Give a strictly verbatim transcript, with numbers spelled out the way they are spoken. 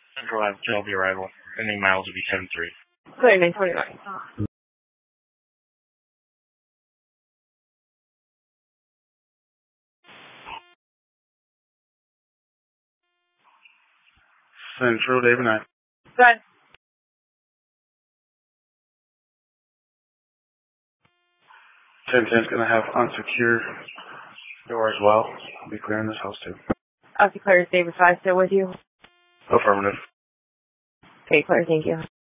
Central Ave, Shelby arrival. Ending miles will be seven three. thirty-nine twenty-nine. Central, David nine. Go ahead. ten ten's going to have unsecure door as well. I'll be clearing this house too. I'll declare David five still with you. Affirmative. Okay, clear, thank you.